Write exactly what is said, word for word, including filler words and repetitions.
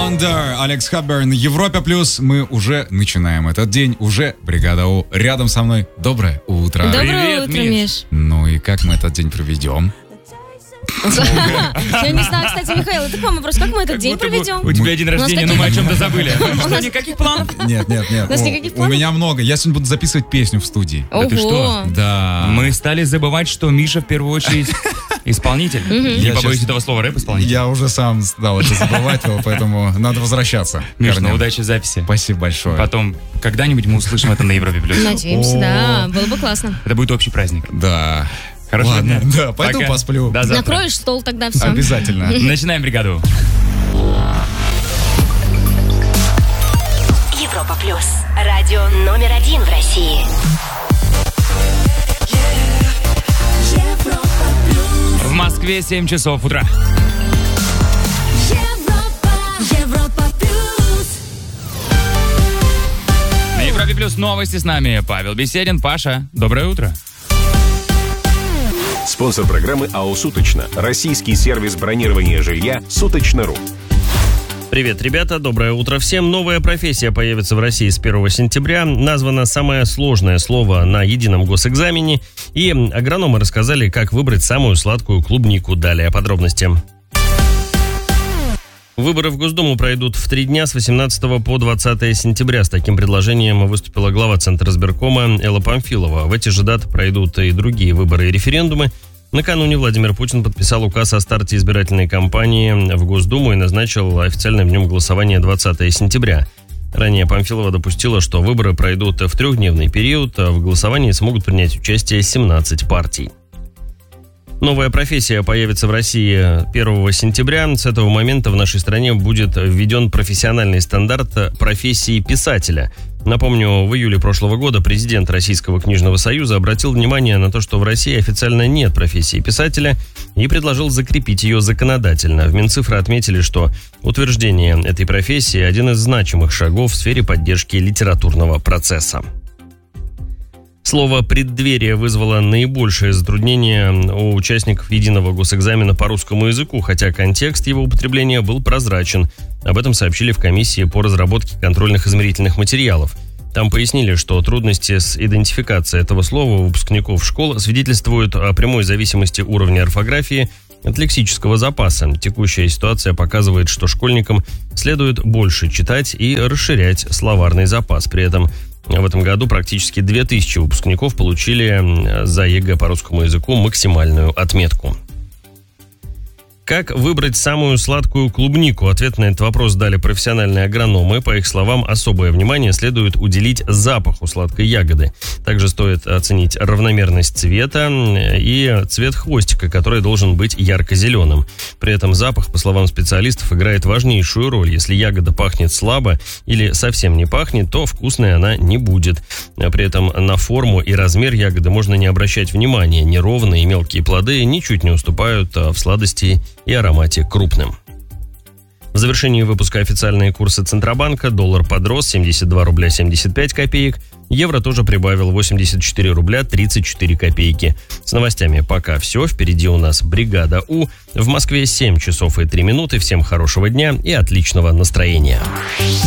Wonder, Алекс Хабберн, Европа Плюс. Мы уже начинаем этот день. Уже бригада У рядом со мной. Доброе утро. Доброе Привет, утро, Миш. Миш. Ну и как мы этот день проведем? Я не знаю, кстати, Михаил, это к вам вопрос, как мы этот день Будто бы проведем? У тебя день У нас рождения, но какие- мы о чем-то забыли. Что, нас- никаких планов? Нет, нет, нет. У нас О, никаких У планов? меня много. Я сегодня буду записывать песню в студии. Да ты что? Ого. Да. Мы стали забывать, что Миша в первую очередь исполнитель. Не Я побоюсь щас- этого слова, рэп-исполнитель. Я уже сам стал это забывать, поэтому надо возвращаться. к Миш, ну корням. удачи в записи. Спасибо большое. Потом, когда-нибудь мы услышим это на Европе+. плюс. Надеемся, О. да, было бы классно. Это будет общий праздник. Да. Хорошего Ладно, дня. да, пойду Пока. посплю. До завтра. Накроешь стол тогда, все. Обязательно. Начинаем бригаду. Европа Плюс. Радио номер один в России. Европа Плюс. В Москве семь часов утра. Европа. Европа Плюс. На Европе Плюс новости с нами. Павел Беседин. Паша, доброе утро. Спонсор программы АО «Суточно». Российский сервис бронирования жилья «Суточно.ру». Привет, ребята, доброе утро всем. Новая профессия появится в России с первого сентября. Названо самое сложное слово на едином госэкзамене. И агрономы рассказали, как выбрать самую сладкую клубнику. Далее подробности. Выборы в Госдуму пройдут в три дня с восемнадцатого по двадцатое сентября. С таким предложением выступила глава Центра избиркома Элла Памфилова. В эти же даты пройдут и другие выборы и референдумы. Накануне Владимир Путин подписал указ о старте избирательной кампании в Госдуму и назначил официальное в нем голосование двадцатое сентября. Ранее Памфилова допустила, что выборы пройдут в трехдневный период, а в голосовании смогут принять участие семнадцать партий. Новая профессия появится в России первого сентября. С этого момента в нашей стране будет введен профессиональный стандарт профессии писателя. Напомню, в июле прошлого года президент Российского книжного союза обратил внимание на то, что в России официально нет профессии писателя и предложил закрепить ее законодательно. В Минцифры отметили, что утверждение этой профессии – один из значимых шагов в сфере поддержки литературного процесса. Слово «преддверие» вызвало наибольшее затруднение у участников единого госэкзамена по русскому языку, хотя контекст его употребления был прозрачен. Об этом сообщили в комиссии по разработке контрольных измерительных материалов. Там пояснили, что трудности с идентификацией этого слова у выпускников школ свидетельствуют о прямой зависимости уровня орфографии от лексического запаса. Текущая ситуация показывает, что школьникам следует больше читать и расширять словарный запас. При этом в этом году практически две тысячи выпускников получили за ЕГЭ по русскому языку максимальную отметку. Как выбрать самую сладкую клубнику? Ответ на этот вопрос дали профессиональные агрономы. По их словам, особое внимание следует уделить запаху сладкой ягоды. Также стоит оценить равномерность цвета и цвет хвостика, который должен быть ярко-зеленым. При этом запах, по словам специалистов, играет важнейшую роль. Если ягода пахнет слабо или совсем не пахнет, то вкусной она не будет. При этом на форму и размер ягоды можно не обращать внимания. Неровные и мелкие плоды ничуть не уступают в сладости и аромате крупным. В завершении выпуска официальные курсы Центробанка. Доллар подрос семьдесят два рубля семьдесят пять копеек. Евро тоже прибавил восемьдесят четыре рубля тридцать четыре копейки. С новостями пока все. Впереди у нас бригада У. В Москве семь часов и три минуты. Всем хорошего дня и отличного настроения.